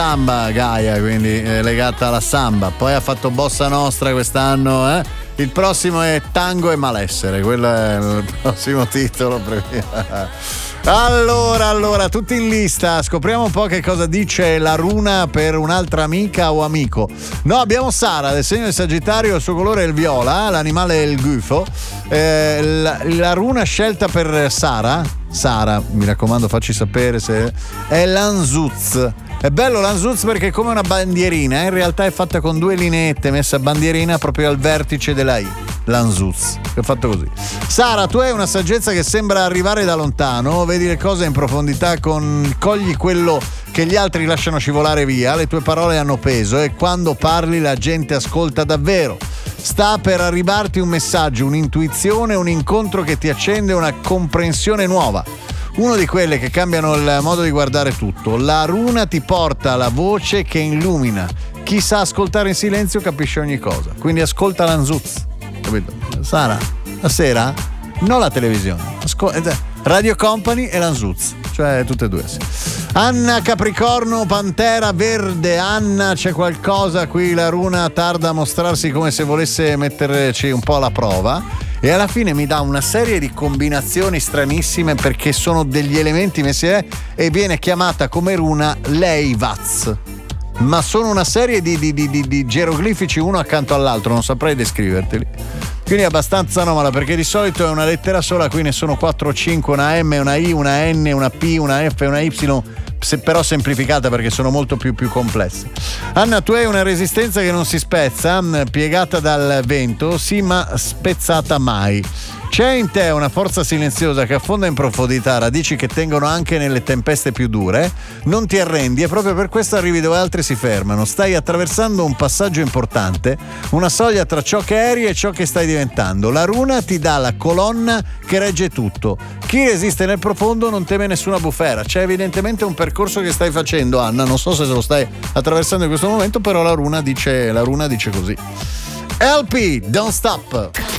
samba Gaia, quindi legata alla samba. Poi ha fatto Bossa Nostra quest'anno, Il prossimo è Tango e Malessere, quello è il prossimo titolo. Allora, tutti in lista, scopriamo un po' che cosa dice la runa per un'altra amica o amico. No, abbiamo Sara del segno del Sagittario, il suo colore è il viola, l'animale è il gufo. La runa scelta per Sara, mi raccomando, facci sapere se è l'Anzuz. È bello l'Anzuz perché è come una bandierina, in realtà è fatta con 2 lineette messe a bandierina proprio al vertice della I. L'Anzuz, che è fatto così. Sara, tu hai una saggezza che sembra arrivare da lontano, vedi le cose in profondità, cogli quello che gli altri lasciano scivolare via, le tue parole hanno peso e quando parli la gente ascolta davvero. Sta per arrivarti un messaggio, un'intuizione, un incontro che ti accende una comprensione nuova. Uno di quelle che cambiano il modo di guardare tutto. La runa ti porta la voce che illumina. Chi sa ascoltare in silenzio capisce ogni cosa. Quindi ascolta l'Anzuz. Capito? Sara, la sera? Non la televisione. Radio Company e l'Anzuz. Cioè tutte e due. Sì. Anna Capricorno, Pantera Verde. Anna, c'è qualcosa qui, la runa tarda a mostrarsi come se volesse metterci un po' alla prova. E alla fine mi dà una serie di combinazioni stranissime perché sono degli elementi messi e viene chiamata come runa Leivaz. Ma sono una serie di geroglifici uno accanto all'altro, non saprei descriverteli. Quindi è abbastanza anomala perché di solito è una lettera sola, qui ne sono 4 o 5, una M, una I, una N, una P, una F e una Y, però semplificata perché sono molto più complesse. Anna, tu hai una resistenza che non si spezza, piegata dal vento, sì, ma spezzata mai. C'è in te una forza silenziosa che affonda in profondità, radici che tengono anche nelle tempeste più dure. Non ti arrendi e proprio per questo arrivi dove altri si fermano. Stai attraversando un passaggio importante, una soglia tra ciò che eri e ciò che stai diventando. La runa ti dà la colonna che regge tutto. Chi resiste nel profondo non teme nessuna bufera. C'è evidentemente un percorso che stai facendo, Anna. Non so se lo stai attraversando in questo momento, però la runa dice così. LP, Don't Stop.